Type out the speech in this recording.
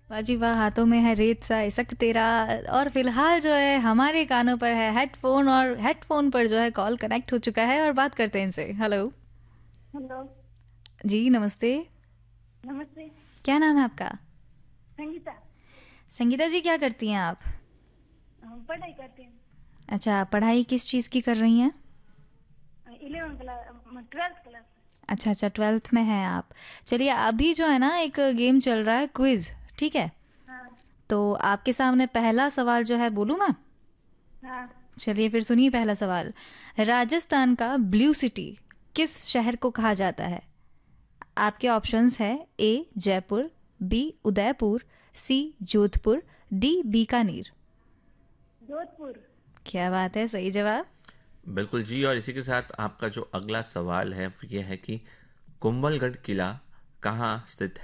वाह जी वाह, हाथों में है रेत सा इसक तेरा। और फिलहाल जो है हमारे कानों पर है हेडफोन, और हेडफोन पर जो है कॉल कनेक्ट हो चुका है और बात करते हैं इनसे। हेलो। हेलो। जी नमस्ते। नमस्ते। क्या नाम है आपका? संगीता। संगीता जी, क्या करती हैं आप? हम पढ़ाई करते हैं। अच्छा, पढ़ाई किस चीज़ की कर रही हैं? 11 क्लास, 12th क्लास। अच्छा अच्छा, ट्वेल्थ में हैं आप। चलिए, अभी जो है ना एक गेम चल रहा है, क्विज। ठीक है। हाँ। तो आपके सामने पहला सवाल जो है, बोलूँ मैं? हाँ। चलिए फिर सुनिए पहला सवाल। राजस्थान का ब्लू सिटी किस शहर को कहा जाता है? आपके ऑप्शंस है: ए जयपुर, बी उदयपुर, सी जोधपुर, डी बीकानेर। जोधपुर। क्या बात है, सही जवाब। बिल्कुल जी। और इसी के साथ आपका जो अगला सवाल है वो ये है कि कुंभलगढ़ किला कहाँ स्थित